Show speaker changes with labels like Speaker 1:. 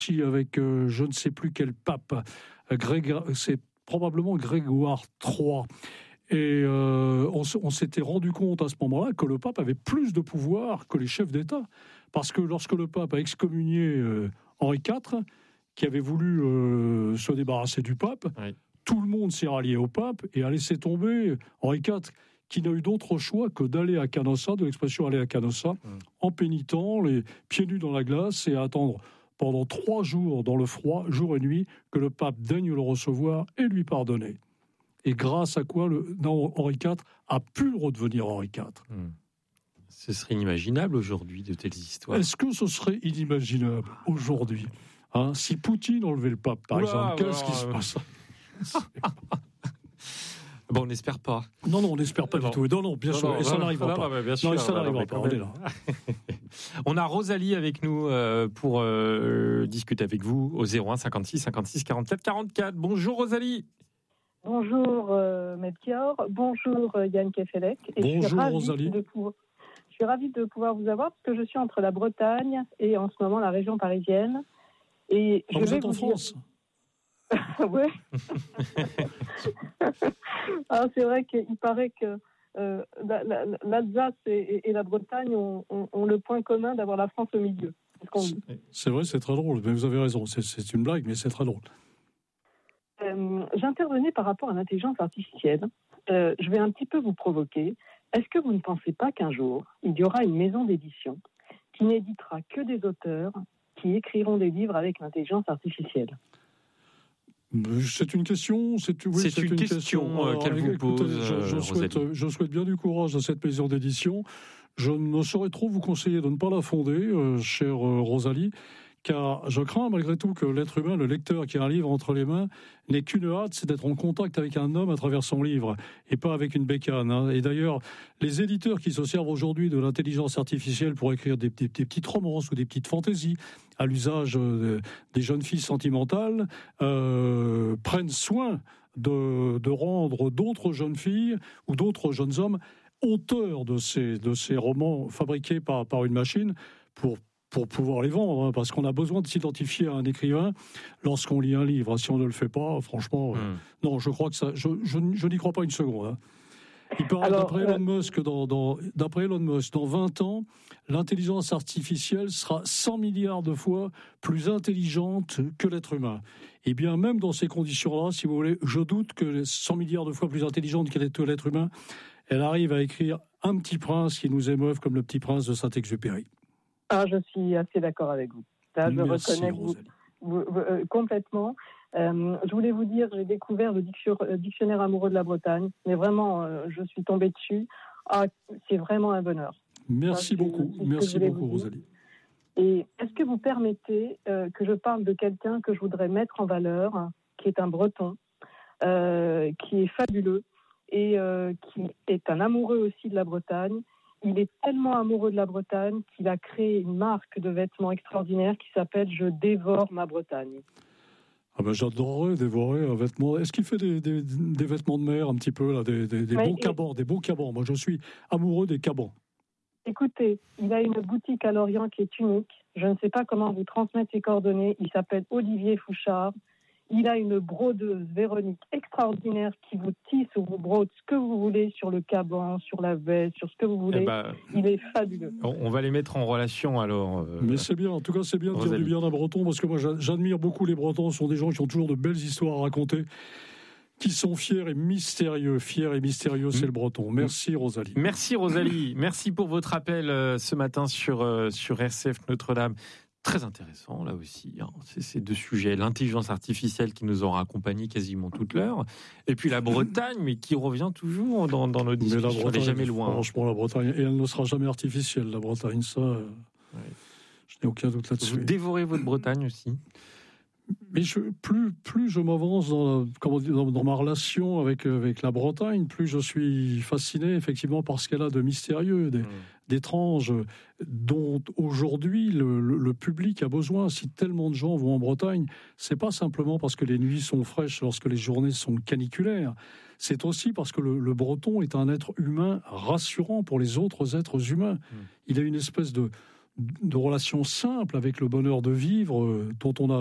Speaker 1: avec je ne sais plus quel pape, c'est probablement Grégoire III. Et on s'était rendu compte à ce moment-là que le pape avait plus de pouvoir que les chefs d'État. Parce que lorsque le pape a excommunié Henri IV, qui avait voulu se débarrasser du pape, oui, tout le monde s'est rallié au pape et a laissé tomber Henri IV, qui n'a eu d'autre choix que d'aller à Canossa, de l'expression aller à Canossa, en pénitent, les pieds nus dans la glace, et à attendre pendant 3 jours dans le froid, jour et nuit, que le pape daigne le recevoir et lui pardonner. Et grâce à quoi Henri IV a pu redevenir Henri IV.
Speaker 2: Ce serait inimaginable aujourd'hui de telles histoires.
Speaker 1: Est-ce que ce serait inimaginable aujourd'hui, si Poutine enlevait le pape, par exemple, qu'est-ce qui se passe?
Speaker 2: Bon, on n'espère pas.
Speaker 1: Non, on n'espère pas du tout. Non, bien sûr, et ça n'arrivera pas.
Speaker 2: Bien sûr,
Speaker 1: ça n'arrivera pas, on est là.
Speaker 2: On a Rosalie avec nous pour discuter avec vous au 01 56 56 44 44. Bonjour Rosalie.
Speaker 3: Bonjour Melchior, bonjour Yann Kefelec.
Speaker 1: Bonjour Rosalie.
Speaker 3: Je suis ravie de pouvoir vous avoir parce que je suis entre la Bretagne et en ce moment la région parisienne. Et
Speaker 1: vous êtes en France?
Speaker 3: Oui. Alors, c'est vrai qu'il paraît que l'Alsace et la Bretagne ont le point commun d'avoir la France au milieu.
Speaker 1: C'est vrai, c'est très drôle, mais vous avez raison, c'est une blague, mais c'est très drôle.
Speaker 3: J'intervenais par rapport à l'intelligence artificielle. Je vais un petit peu vous provoquer. Est-ce que vous ne pensez pas qu'un jour, il y aura une maison d'édition qui n'éditera que des auteurs qui écriront des livres avec l'intelligence artificielle?
Speaker 1: C'est une question.
Speaker 2: C'est une question qu'elle vous pose.
Speaker 1: Je souhaite bien du courage à cette maison d'édition. Je ne saurais trop vous conseiller de ne pas la fonder, chère Rosalie, car je crains malgré tout que l'être humain, le lecteur qui a un livre entre les mains, n'ait qu'une hâte, c'est d'être en contact avec un homme à travers son livre, et pas avec une bécane. Et d'ailleurs, les éditeurs qui se servent aujourd'hui de l'intelligence artificielle pour écrire des petites romances ou des petites fantaisies à l'usage des jeunes filles sentimentales, prennent soin de rendre d'autres jeunes filles ou d'autres jeunes hommes auteurs de ces romans fabriqués par une machine pour pouvoir les vendre, parce qu'on a besoin de s'identifier à un écrivain lorsqu'on lit un livre. Si on ne le fait pas, franchement, non, je crois que ça, je n'y crois pas une seconde. Il paraît, d'après Elon Musk, dans 20 ans, l'intelligence artificielle sera 100 milliards de fois plus intelligente que l'être humain. Et bien, même dans ces conditions-là, si vous voulez, je doute que 100 milliards de fois plus intelligente que l'être humain, elle arrive à écrire un petit prince qui nous émeuve comme le petit prince de Saint-Exupéry.
Speaker 3: Je suis assez d'accord avec vous. Là, je reconnais vous complètement. Je voulais vous dire, j'ai découvert le dictionnaire amoureux de la Bretagne, mais vraiment, je suis tombée dessus. C'est vraiment un bonheur.
Speaker 1: Merci beaucoup, Rosalie.
Speaker 3: Et est-ce que vous permettez que je parle de quelqu'un que je voudrais mettre en valeur, qui est un Breton, qui est fabuleux et qui est un amoureux aussi de la Bretagne. Il est tellement amoureux de la Bretagne qu'il a créé une marque de vêtements extraordinaire qui s'appelle « Je dévore ma Bretagne ».
Speaker 1: J'adorerais dévorer un vêtement. Est-ce qu'il fait des vêtements de mer un petit peu, là, des bons cabans, des beaux cabans? Moi, je suis amoureux des cabans.
Speaker 3: Écoutez, il a une boutique à Lorient qui est unique. Je ne sais pas comment vous transmettre ses coordonnées. Il s'appelle Olivier Fouchard. Il a une brodeuse, Véronique, extraordinaire qui vous tisse ou vous brode ce que vous voulez sur le caban, sur la veste, sur ce que vous voulez. Il est fabuleux.
Speaker 2: On va les mettre en relation alors.
Speaker 1: Mais c'est bien, en tout cas c'est bien de dire du bien d'un Breton, parce que moi j'admire beaucoup les Bretons. Ce sont des gens qui ont toujours de belles histoires à raconter, qui sont fiers et mystérieux. Fiers et mystérieux, c'est le Breton. Merci Rosalie.
Speaker 2: Merci Rosalie. Merci pour votre appel ce matin sur RCF Notre-Dame. Très intéressant, là aussi, ces deux sujets. L'intelligence artificielle qui nous aura accompagnés quasiment toute l'heure. Et puis la Bretagne, mais qui revient toujours dans nos discussions. Elle n'est jamais loin.
Speaker 1: Franchement, la Bretagne, et elle ne sera jamais artificielle, la Bretagne. Ça, je n'ai aucun doute là-dessus.
Speaker 2: Vous dévorez votre Bretagne aussi?
Speaker 1: Mais plus je m'avance dans ma relation avec la Bretagne, plus je suis fasciné effectivement par ce qu'elle a de mystérieux, d'étrange, dont aujourd'hui le public a besoin. Si tellement de gens vont en Bretagne, c'est pas simplement parce que les nuits sont fraîches lorsque les journées sont caniculaires, c'est aussi parce que le Breton est un être humain rassurant pour les autres êtres humains. Il a une espèce de de relations simples avec le bonheur de vivre dont on a